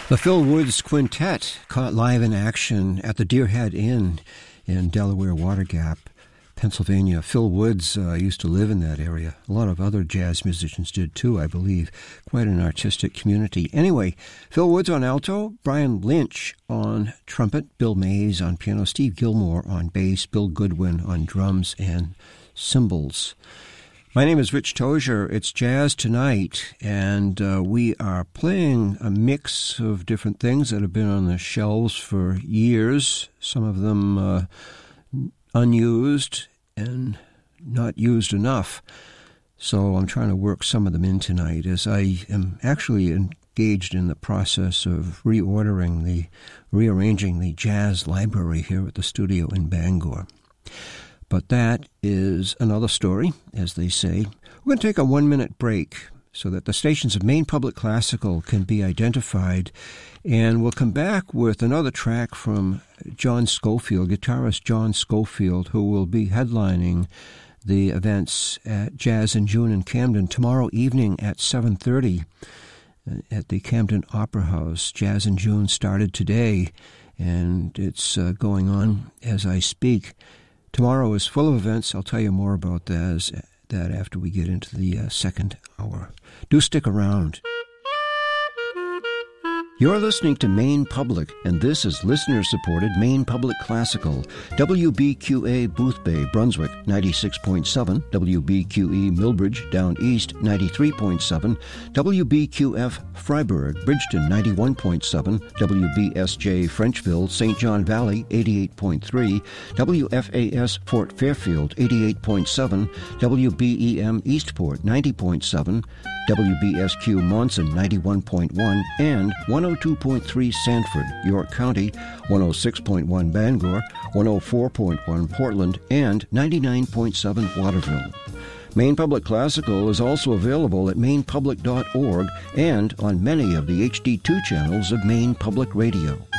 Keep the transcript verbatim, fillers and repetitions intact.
The Phil Woods Quintet caught live in action at the Deerhead Inn in Delaware Water Gap, Pennsylvania. Phil Woods uh, used to live in that area. A lot of other jazz musicians did too, I believe. Quite an artistic community. Anyway, Phil Woods on alto, Brian Lynch on trumpet, Bill Mays on piano, Steve Gilmore on bass, Bill Goodwin on drums and cymbals. My name is Rich Tozier. It's Jazz Tonight, and uh, we are playing a mix of different things that have been on the shelves for years, some of them uh, unused and not used enough. So I'm trying to work some of them in tonight as I am actually engaged in the process of reordering the, rearranging the jazz library here at the studio in Bangor. But that is another story, as they say. We're going to take a one-minute break so that the stations of Maine Public Classical can be identified, and we'll come back with another track from John Schofield, guitarist John Schofield, who will be headlining the events at Jazz in June in Camden tomorrow evening at seven thirty at the Camden Opera House. Jazz in June started today, and it's uh, going on as I speak. Tomorrow is full of events. I'll tell you more about that, as, that after we get into the uh, second hour. Do stick around. You're listening to Maine Public, and this is listener-supported Maine Public Classical. W B Q A Boothbay, Brunswick, ninety-six point seven. W B Q E Millbridge, Down East, ninety-three point seven. W B Q F Freiburg, Bridgeton, ninety-one point seven. W B S J Frenchville, Saint John Valley, eighty-eight point three. W F A S Fort Fairfield, eighty-eight point seven. W B E M Eastport, ninety point seven. W B S Q Monson, ninety-one point one, and one oh two point three Sanford, York County, one oh six point one Bangor, one oh four point one Portland, and ninety-nine point seven Waterville. Maine Public Classical is also available at maine public dot org and on many of the H D two channels of Maine Public Radio.